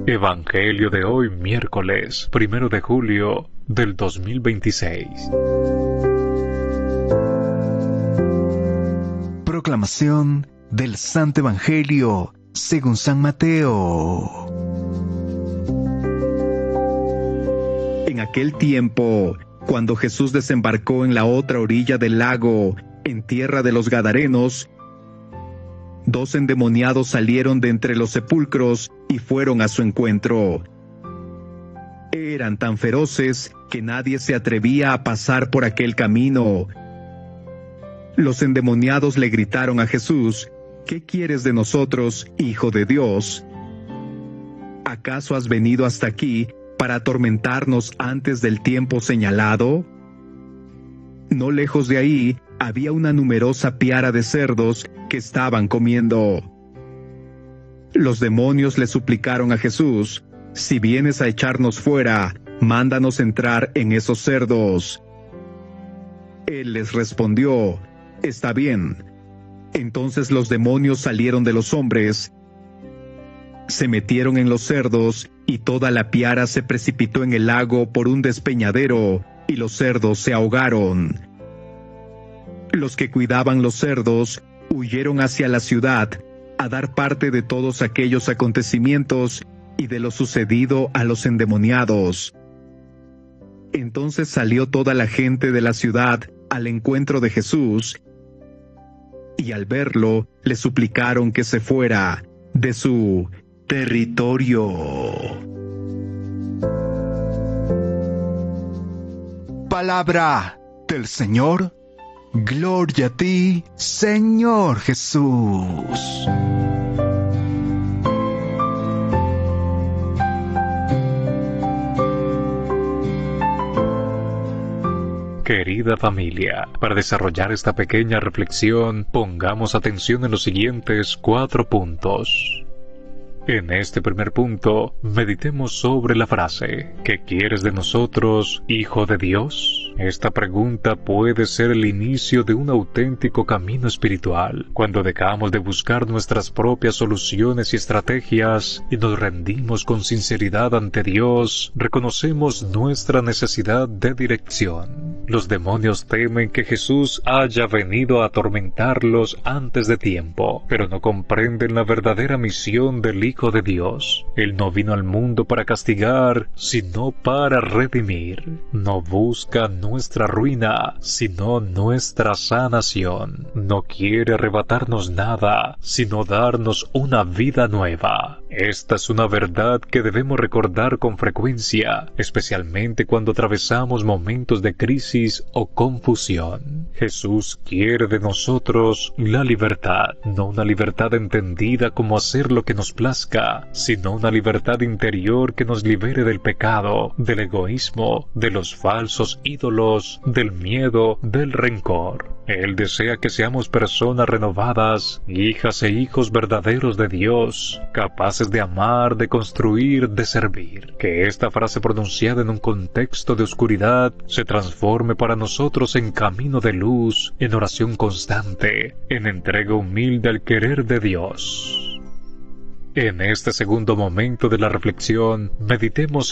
Evangelio de hoy, miércoles 1 de julio del 2026. Proclamación del Santo Evangelio según San Mateo. En aquel tiempo, cuando Jesús desembarcó en la otra orilla del lago, en tierra de los Gadarenos, 2 endemoniados salieron de entre los sepulcros y fueron a su encuentro. Eran tan feroces que nadie se atrevía a pasar por aquel camino. Los endemoniados le gritaron a Jesús: ¿Qué quieres de nosotros, Hijo de Dios? ¿Acaso has venido hasta aquí para atormentarnos antes del tiempo señalado? No lejos de ahí había una numerosa piara de cerdos que estaban comiendo. Los demonios le suplicaron a Jesús: si vienes a echarnos fuera, mándanos entrar en esos cerdos. Él les respondió: está bien. Entonces los demonios salieron de los hombres, se metieron en los cerdos, y toda la piara se precipitó en el lago por un despeñadero, y los cerdos se ahogaron. Los que cuidaban los cerdos huyeron hacia la ciudad a dar parte de todos aquellos acontecimientos y de lo sucedido a los endemoniados. Entonces salió toda la gente de la ciudad al encuentro de Jesús, y al verlo le suplicaron que se fuera de su territorio. Palabra del Señor. Gloria a ti, Señor Jesús. Querida familia, para desarrollar esta pequeña reflexión, pongamos atención en los siguientes 4 puntos. En este primer punto, meditemos sobre la frase: ¿qué quieres de nosotros, Hijo de Dios? Esta pregunta puede ser el inicio de un auténtico camino espiritual, cuando dejamos de buscar nuestras propias soluciones y estrategias y nos rendimos con sinceridad ante Dios. Reconocemos nuestra necesidad de dirección. Los demonios temen que Jesús haya venido a atormentarlos antes de tiempo, pero no comprenden la verdadera misión del Hijo de Dios. Él no vino al mundo para castigar, sino para redimir. No busca nuestra ruina, sino nuestra sanación. No quiere arrebatarnos nada, sino darnos una vida nueva. Esta es una verdad que debemos recordar con frecuencia, especialmente cuando atravesamos momentos de crisis o confusión. Jesús quiere de nosotros la libertad, no una libertad entendida como hacer lo que nos plazca, sino una libertad interior que nos libere del pecado, del egoísmo, de los falsos ídolos, del miedo, del rencor. Él desea que seamos personas renovadas, hijas e hijos verdaderos de Dios, capaces de amar, de construir, de servir. Que esta frase pronunciada en un contexto de oscuridad se transforme para nosotros en camino de luz, en oración constante, en entrega humilde al querer de Dios. En este segundo momento de la reflexión, meditemos